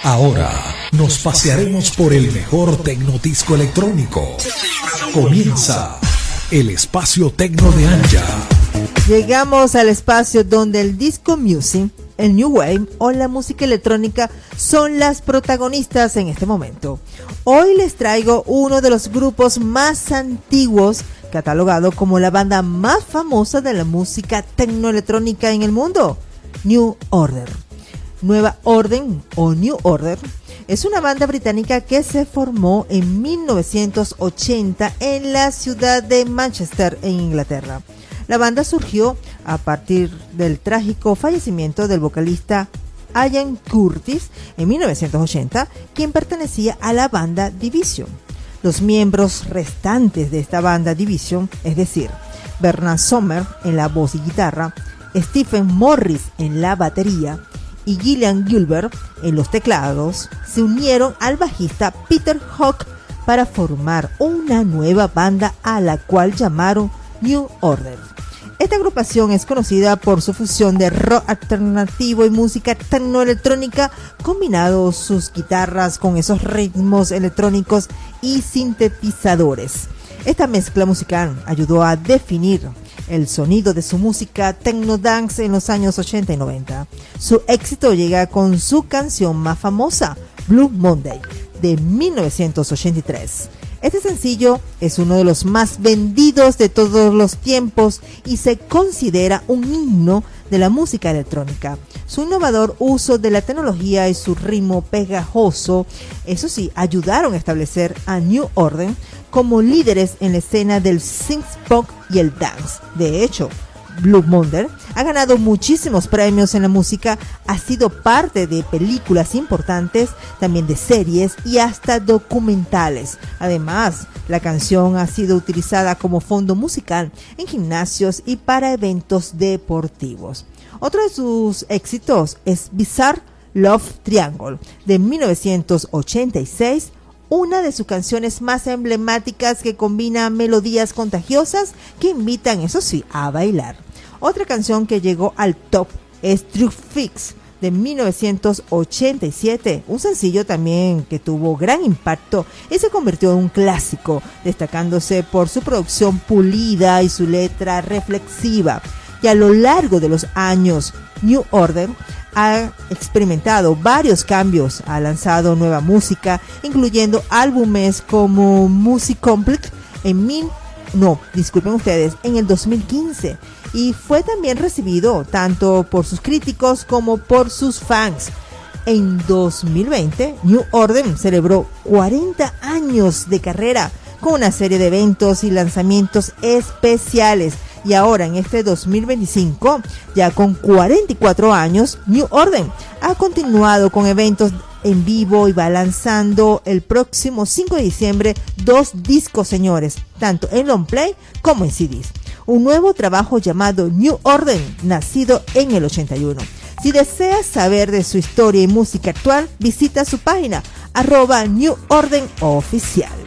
Ahora nos pasearemos por el mejor tecnodisco electrónico. Comienza el espacio tecno de Anja. Llegamos al espacio donde el disco music, el new wave o la música electrónica son las protagonistas en este momento. Hoy les traigo uno de los grupos más antiguos, catalogado como la banda más famosa de la música tecnoelectrónica en el mundo, New Order. Nueva Orden o New Order es una banda británica que se formó en 1980 en la ciudad de Manchester, en Inglaterra. La banda surgió a partir del trágico fallecimiento del vocalista Ian Curtis en 1980, quien pertenecía a la banda Division. Los miembros restantes de esta banda Division, es decir, Bernard Sommer en la voz y guitarra, Stephen Morris en la batería y Gillian Gilbert en los teclados, se unieron al bajista Peter Hook para formar una nueva banda a la cual llamaron New Order. Esta agrupación es conocida por su fusión de rock alternativo y música tecnoelectrónica, combinando sus guitarras con esos ritmos electrónicos y sintetizadores. Esta mezcla musical ayudó a definir el sonido de su música techno dance en los años 80 y 90. Su éxito llega con su canción más famosa, Blue Monday, de 1983. Este sencillo es uno de los más vendidos de todos los tiempos y se considera un himno de la música electrónica. Su innovador uso de la tecnología y su ritmo pegajoso, eso sí, ayudaron a establecer a New Order como líderes en la escena del synth-pop y el dance. De hecho, Blue Monday ha ganado muchísimos premios en la música, ha sido parte de películas importantes, también de series y hasta documentales. Además, la canción ha sido utilizada como fondo musical en gimnasios y para eventos deportivos. Otro de sus éxitos es Bizarre Love Triangle, de 1986, una de sus canciones más emblemáticas que combina melodías contagiosas que invitan, eso sí, a bailar. Otra canción que llegó al top es True Fix, de 1987, un sencillo también que tuvo gran impacto y se convirtió en un clásico, destacándose por su producción pulida y su letra reflexiva. Y a lo largo de los años, New Order ha experimentado varios cambios, ha lanzado nueva música, incluyendo álbumes como Music Complex en el 2015, y fue también recibido tanto por sus críticos como por sus fans. En 2020, New Order celebró 40 años de carrera con una serie de eventos y lanzamientos especiales. Y ahora en este 2025, ya con 44 años, New Order ha continuado con eventos en vivo y va lanzando el próximo 5 de diciembre 2 discos, señores, tanto en long play como en CDs. Un nuevo trabajo llamado New Order, nacido en el 81. Si deseas saber de su historia y música actual, visita su página @New Order Oficial.